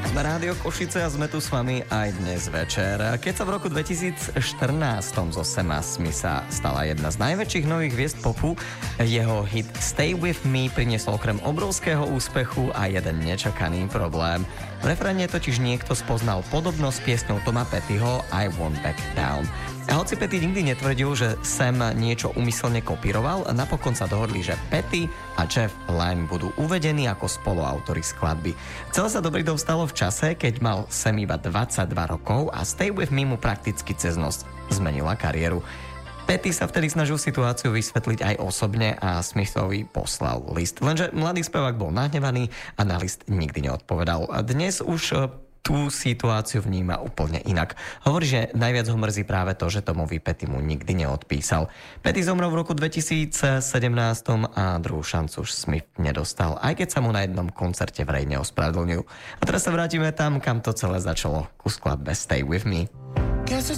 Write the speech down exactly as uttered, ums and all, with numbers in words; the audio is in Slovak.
Sme Rádio Košice a sme tu s vami aj dnes večer. Keď sa v roku dvetisícštrnásť zo Semasmi sa stala jedna z najväčších nových hviezd popu, jeho hit Stay With Me priniesol okrem obrovského úspechu aj jeden nečakaný problém. V refréne totiž niekto spoznal podobnosť s piesňou Toma Pettyho I Won't Back Down. A hoci Petty nikdy netvrdil, že Sam niečo úmyselne kopíroval, napokon sa dohodli, že Petty a Jeff Lynne budú uvedení ako spoluautori skladby. Celé sa do Britov stalo v čase, keď mal Sam iba dvadsaťdva rokov a Stay With Me mu prakticky cez noc zmenila kariéru. Petty sa vtedy snažil situáciu vysvetliť aj osobne a Smithovi poslal list. Lenže mladý spevák bol nahnevaný a na list nikdy neodpovedal. A dnes už tú situáciu vníma úplne inak. Hovorí, že najviac ho mrzí práve to, že Tomovi Pettymu nikdy neodpísal. Petty zomrel v roku dvetisícsedemnásť a druhú šancu už Smith nedostal, aj keď sa mu na jednom koncerte verejne ospravedlnil. A teraz sa vrátime tam, kam to celé začalo, ku skladbe Stay With Me. Guess it's